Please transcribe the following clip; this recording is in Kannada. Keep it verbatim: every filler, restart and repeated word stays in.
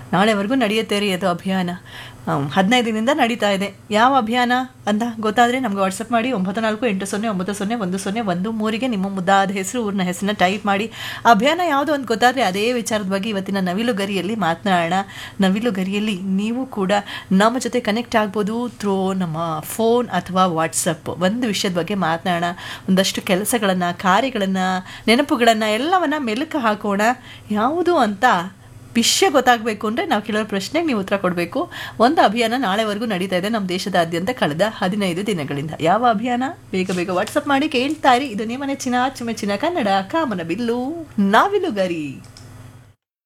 ನಾಳೆವರೆಗೂ ನಡೆಯುತ್ತೆ ರೀ ಅದು ಅಭಿಯಾನ. ಹದಿನೈದು ದಿನದಿಂದ ನಡೀತಾ ಇದೆ. ಯಾವ ಅಭಿಯಾನ ಅಂತ ಗೊತ್ತಾದರೆ ನಮ್ಗೆ ವಾಟ್ಸಪ್ ಮಾಡಿ ಒಂಬತ್ತು ನಾಲ್ಕು ಎಂಟು ಸೊನ್ನೆ ಒಂಬತ್ತು ಸೊನ್ನೆ ಒಂದು ಸೊನ್ನೆ ಒಂದು ಮೂರಿಗೆ ನಿಮ್ಮ ಮುದ್ದಾದ ಹೆಸರು, ಊರಿನ ಹೆಸರನ್ನ ಟೈಪ್ ಮಾಡಿ. ಅಭಿಯಾನ ಯಾವುದು ಅಂತ ಗೊತ್ತಾದರೆ ಅದೇ ವಿಚಾರದ ಬಗ್ಗೆ ಇವತ್ತಿನ ನವಿಲು ಗರಿಯಲ್ಲಿ ಮಾತನಾಡೋಣ. ನವಿಲು ಗರಿಯಲ್ಲಿ ನೀವು ಕೂಡ ನಮ್ಮ ಜೊತೆ ಕನೆಕ್ಟ್ ಆಗ್ಬೋದು ಥ್ರೂ ನಮ್ಮ ಫೋನ್ ಅಥವಾ ವಾಟ್ಸಪ್. ಒಂದು ವಿಷಯದ ಬಗ್ಗೆ ಮಾತನಾಡೋಣ, ಒಂದಷ್ಟು ಕೆಲಸಗಳನ್ನು, ಕಾರ್ಯಗಳನ್ನು, ನೆನಪುಗಳನ್ನು ಎಲ್ಲವನ್ನ ಮೆಲುಕು ಹಾಕೋಣ. ಯಾವುದು ಅಂತ ವಿಷಯ ಗೊತ್ತಾಗಬೇಕು ಅಂದರೆ ನಾವು ಕೇಳೋ ಪ್ರಶ್ನೆಗೆ ನೀವು ಉತ್ತರ ಕೊಡಬೇಕು. ಒಂದು ಅಭಿಯಾನ ನಾಳೆವರೆಗೂ ನಡೀತಾ ಇದೆ ನಮ್ಮ ದೇಶದಾದ್ಯಂತ ಕಳೆದ ಹದಿನೈದು ದಿನಗಳಿಂದ. ಯಾವ ಅಭಿಯಾನ? ಬೇಗ ಬೇಗ ವಾಟ್ಸಪ್ ಮಾಡಿ ಕೇಳ್ತಾ ಇರಿ. ಇದು ನಿಮ್ಮ ನೆಚ್ಚಿನ ಅಚ್ಚುಮೆಚ್ಚಿನ ಕನ್ನಡ ಕಾಮನಬಿಲ್ಲು ನವಿಲುಗರಿ.